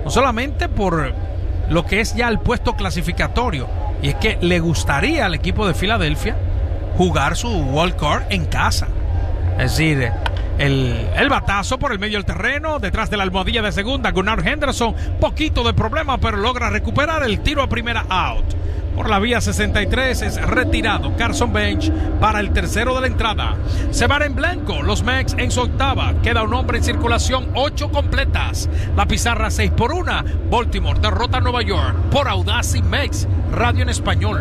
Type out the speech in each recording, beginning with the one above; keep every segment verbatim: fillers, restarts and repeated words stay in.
no solamente por lo que es ya el puesto clasificatorio, y es que le gustaría al equipo de Filadelfia jugar su wild card en casa. Es decir, el, el batazo por el medio del terreno, detrás de la almohadilla de segunda, Gunnar Henderson, poquito de problema, pero logra recuperar el tiro a primera out. Por la vía sesenta y tres es retirado Carson Bench para el tercero de la entrada. Se van en blanco los Mex en su octava. Queda un hombre en circulación, ocho completas. La pizarra seis por una. Baltimore derrota a Nueva York por Audacy Mex, radio en español.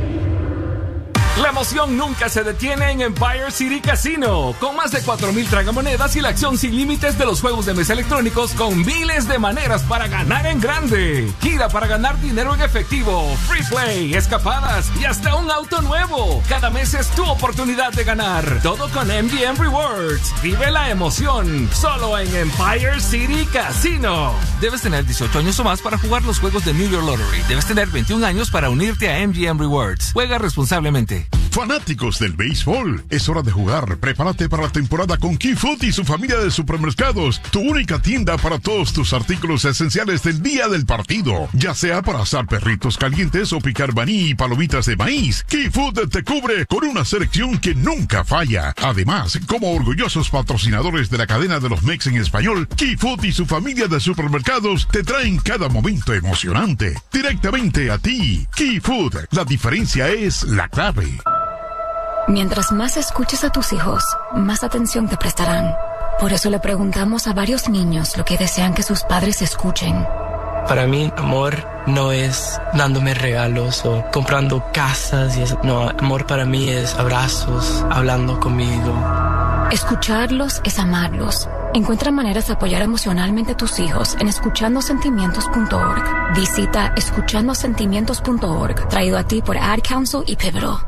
La emoción nunca se detiene en Empire City Casino. Con más de cuatro mil tragamonedas y la acción sin límites de los juegos de mesa electrónicos con miles de maneras para ganar en grande. Gira para ganar dinero en efectivo, free play, escapadas y hasta un auto nuevo. Cada mes es tu oportunidad de ganar. Todo con M G M Rewards. Vive la emoción. Solo en Empire City Casino. Debes tener dieciocho años o más para jugar los juegos de New York Lottery. Debes tener veintiún años para unirte a M G M Rewards. Juega responsablemente. Fanáticos del béisbol, es hora de jugar. Prepárate para la temporada con Key Food y su familia de supermercados, tu única tienda para todos tus artículos esenciales del día del partido, ya sea para asar perritos calientes o picar maní y palomitas de maíz. Key Food te cubre con una selección que nunca falla. Además, como orgullosos patrocinadores de la cadena de los Mex en español, Key Food y su familia de supermercados te traen cada momento emocionante directamente a ti. Key Food, la diferencia es la clave. Mientras más escuches a tus hijos, más atención te prestarán. Por eso le preguntamos a varios niños lo que desean que sus padres escuchen. Para mí, amor no es dándome regalos o comprando casas y eso. No, amor para mí es abrazos, hablando conmigo. Escucharlos es amarlos. Encuentra maneras de apoyar emocionalmente a tus hijos en escuchando sentimientos punto org. Visita escuchando sentimientos punto org, traído a ti por Ad Council y Pivotal.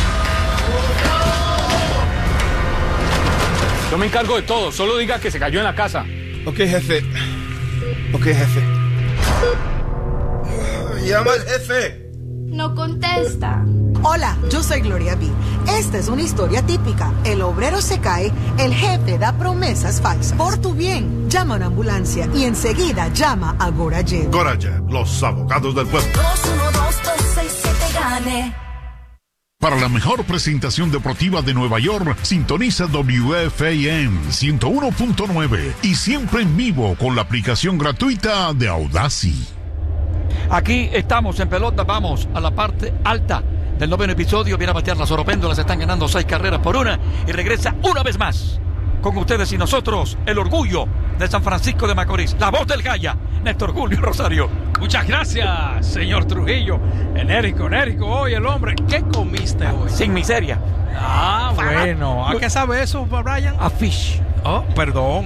Yo me encargo de todo, solo diga que se cayó en la casa. Ok, jefe. Ok, jefe. Llama al jefe. No contesta. Hola, yo soy Gloria B. Esta es una historia típica. El obrero se cae, el jefe da promesas falsas. Por tu bien, llama a una ambulancia y enseguida llama a Gorajet. Gorajet, los abogados del pueblo. dos uno dos dos seis siete gane. Para la mejor presentación deportiva de Nueva York, sintoniza W F A M ciento uno punto nueve y siempre en vivo con la aplicación gratuita de Audacy. Aquí estamos en pelota, vamos a la parte alta del noveno episodio. Viene a batear las Oropéndolas, están ganando seis carreras por una y regresa una vez más. Con ustedes y nosotros, el orgullo de San Francisco de Macorís, la voz del Gaya, Néstor Julio Rosario. Muchas gracias, señor Trujillo. Enérico, enérico, hoy el hombre. ¿Qué comiste hoy? Sin miseria. Ah, bueno. ¿A qué sabe eso, Brian? A fish. Oh, perdón.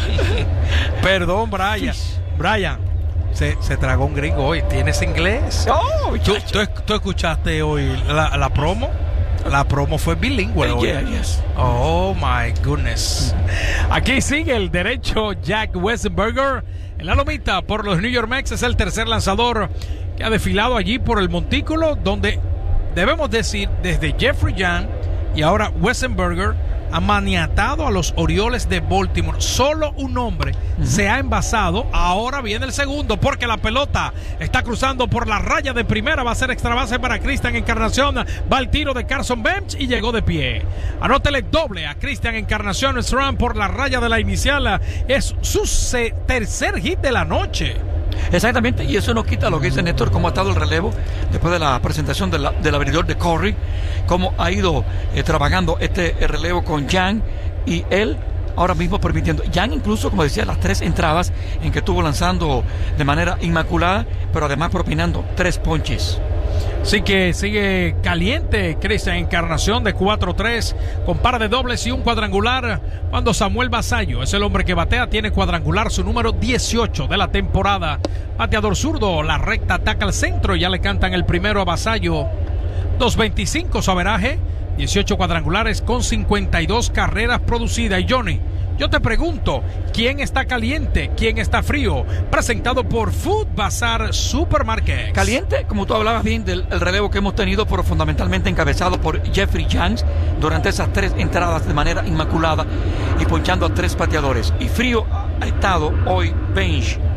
Perdón, Brian. Fish. Brian, se, se tragó un gringo hoy. ¿Tienes inglés? Oh, ¿Tú, tú, tú escuchaste hoy la, la promo? La promo fue bilingüe hoy. Yeah, yes. Oh, my goodness. Aquí sigue el derecho Jack Wessenberger. En la lomita por los New York Mets es el tercer lanzador que ha desfilado allí por el montículo, donde debemos decir desde Jeffrey Young y ahora Wessenberger ha maniatado a los Orioles de Baltimore. Solo un hombre uh-huh. se ha envasado. Ahora viene el segundo porque la pelota está cruzando por la raya de primera. Va a ser extra base para Cristian Encarnación. Va el tiro de Carson Bench y llegó de pie. Anótele doble a Cristian Encarnación Strand por la raya de la inicial. Es su se- tercer hit de la noche. Exactamente, y eso no quita lo que dice Néstor, cómo ha estado el relevo después de la presentación de la, del abridor de Corey, cómo ha ido eh, trabajando este eh, relevo con Jan y él ahora mismo permitiendo, Jan incluso, como decía, las tres entradas en que estuvo lanzando de manera inmaculada, pero además propinando tres ponches. Así que sigue caliente Cristian Encarnación de cuatro tres con par de dobles y un cuadrangular, cuando Samuel Basallo es el hombre que batea, tiene cuadrangular su número dieciocho de la temporada. Bateador zurdo, la recta ataca al centro, ya le cantan el primero a Basallo. dos veinticinco su averaje, dieciocho cuadrangulares con cincuenta y dos carreras producidas. Y Johnny, yo te pregunto, ¿quién está caliente? ¿Quién está frío? Presentado por Food Bazar Supermarket. Caliente, como tú hablabas bien del el relevo que hemos tenido, pero fundamentalmente encabezado por Jeffrey Young durante esas tres entradas de manera inmaculada y ponchando a tres bateadores. Y frío ha estado hoy Bench